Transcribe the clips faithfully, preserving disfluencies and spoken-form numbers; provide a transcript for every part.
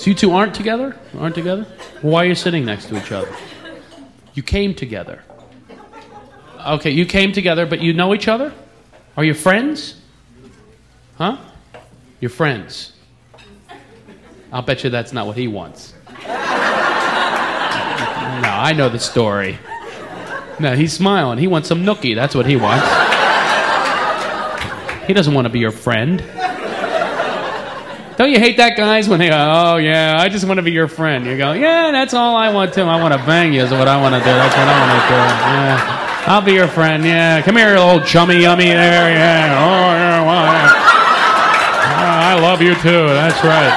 So you two aren't together? Aren't together? Well, why are you sitting next to each other? You came together. Okay, you came together, but you know each other? Are you friends? Huh? You're friends. I'll bet you that's not what he wants. No, I know the story. No, he's smiling. He wants some nookie. That's what he wants. He doesn't want to be your friend. Don't you hate that, guys, when they go, oh, yeah, I just want to be your friend. You go, yeah, that's all I want, too. I want to bang you is what I want to do. That's what I want to do. Yeah, I'll be your friend, yeah. Come here, old chummy yummy there, yeah. Oh, yeah, well, yeah. Oh, I love you, too. That's right.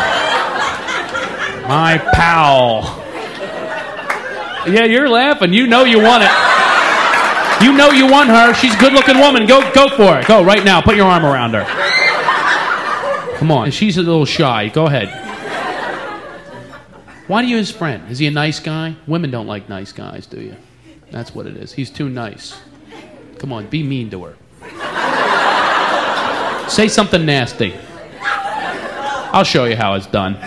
My pal. Yeah, you're laughing. You know you want it. You know you want her. She's a good-looking woman. Go, go for it. Go right now. Put your arm around her. Come on. She's a little shy. Go ahead. Why are you his friend? Is he a nice guy? Women don't like nice guys, do you? That's what it is. He's too nice. Come on, be mean to her. Say something nasty. I'll show you how it's done.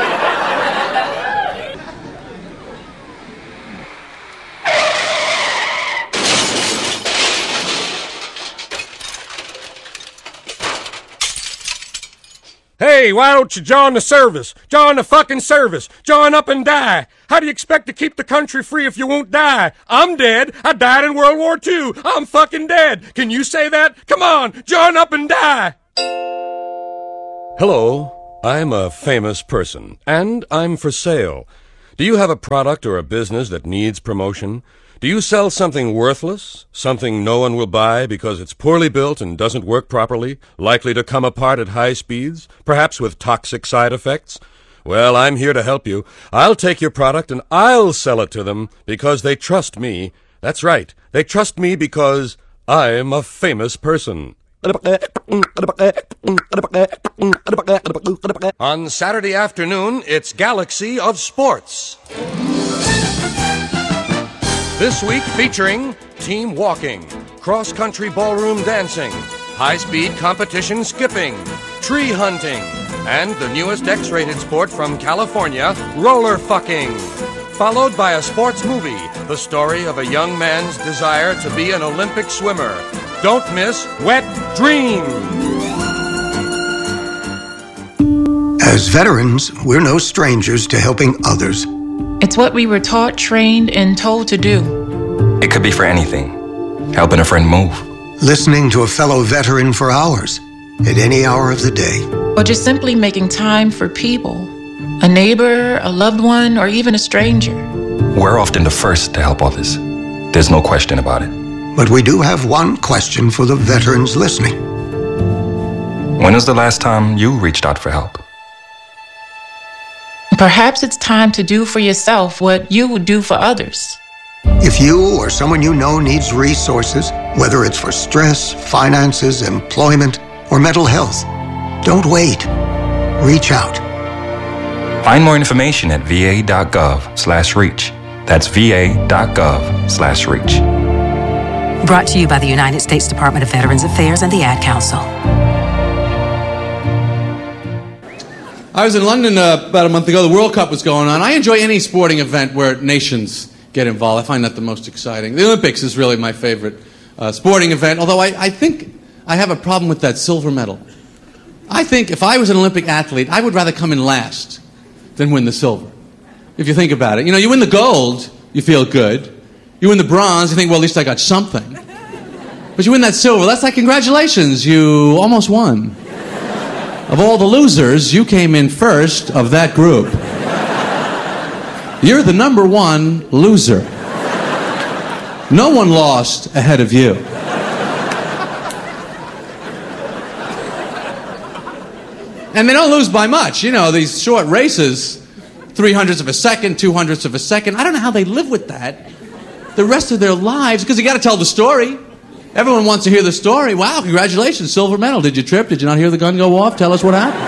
Hey, why don't you join the service? Join the fucking service. Join up and die. How do you expect to keep the country free if you won't die? I'm dead. I died in World War Two. I'm fucking dead. Can you say that? Come on, join up and die. Hello, I'm a famous person, and I'm for sale. Do you have a product or a business that needs promotion? Do you sell something worthless, something no one will buy because it's poorly built and doesn't work properly, likely to come apart at high speeds, perhaps with toxic side effects? Well, I'm here to help you. I'll take your product and I'll sell it to them because they trust me. That's right. They trust me because I'm a famous person. On Saturday afternoon, it's Galaxy of Sports. This week featuring team walking, cross-country ballroom dancing, high-speed competition skipping, tree hunting, and the newest X-rated sport from California, roller fucking. Followed by a sports movie, the story of a young man's desire to be an Olympic swimmer. Don't miss Wet Dream. As veterans, we're no strangers to helping others. It's what we were taught, trained, and told to do. It could be for anything. Helping a friend move. Listening to a fellow veteran for hours, at any hour of the day. Or just simply making time for people. A neighbor, a loved one, or even a stranger. We're often the first to help others. There's no question about it. But we do have one question for the veterans listening. When was the last time you reached out for help? Perhaps it's time to do for yourself what you would do for others. If you or someone you know needs resources, whether it's for stress, finances, employment, or mental health, don't wait. Reach out. Find more information at va.gov slash reach. That's va.gov slash reach. Brought to you by the United States Department of Veterans Affairs and the Ad Council. I was in London uh, about a month ago. The World Cup was going on. I enjoy any sporting event where nations get involved. I find that the most exciting. The Olympics is really my favorite uh, sporting event, although I, I think I have a problem with that silver medal. I think if I was an Olympic athlete, I would rather come in last than win the silver. If you think about it. You know, you win the gold, you feel good. You win the bronze, you think, well, at least I got something. But you win that silver, that's like, congratulations, you almost won. Of all the losers, you came in first of that group. You're the number one loser. No one lost ahead of you. And they don't lose by much. You know, these short races, three hundredths of a second, two hundredths of a second. I don't know how they live with that the rest of their lives, because you got to tell the story. Everyone wants to hear the story. Wow, congratulations, silver medal. Did you trip? Did you not hear the gun go off? Tell us what happened.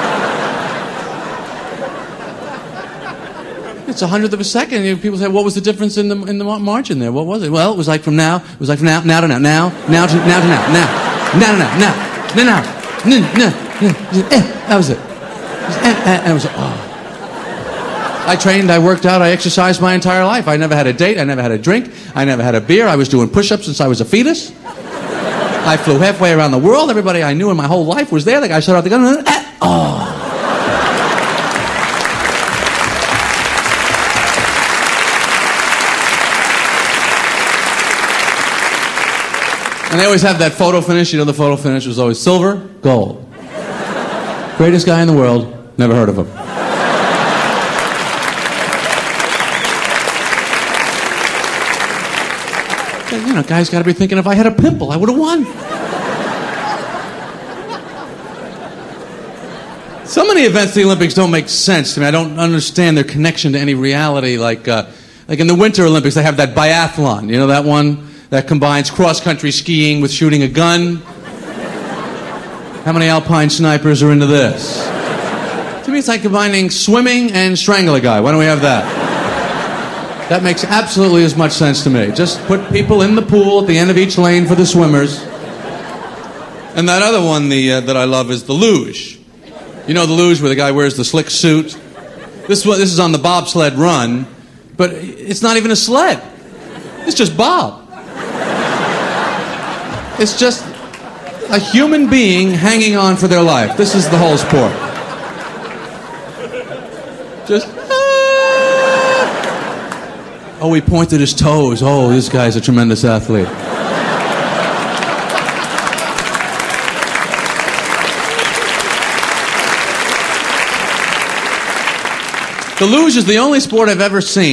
It's a hundredth of a second. You know, people say, what was the difference in the in the margin there? What was it? Well, it was like from now, it was like from now, now to now, now, now to now to now, now, now to now, now, now, now, now, now, now. That was it. And it was, oh. I trained, I worked out, I exercised my entire life. I never had a date, I never had a drink, I never had a beer. I was doing push-ups since I was a fetus. I flew halfway around the world. Everybody I knew in my whole life was there. The guy shot out the gun and ah, oh. And they always have that photo finish. You know, the photo finish was always silver, gold. Greatest guy in the world, never heard of him. You know, guys got to be thinking, if I had a pimple, I would have won. So many events at the Olympics don't make sense to me. I don't understand their connection to any reality. Like, uh, like in the Winter Olympics, they have that biathlon. You know that one that combines cross-country skiing with shooting a gun? How many alpine snipers are into this? To me, it's like combining swimming and strangle a guy. Why don't we have that? That makes absolutely as much sense to me. Just put people in the pool at the end of each lane for the swimmers. And that other one the, uh, that I love is the luge. You know the luge where the guy wears the slick suit? This, this is on the bobsled run, but it's not even a sled. It's just Bob. It's just a human being hanging on for their life. This is the whole sport. Just... Oh, he pointed his toes. Oh, this guy's a tremendous athlete. The luge is the only sport I've ever seen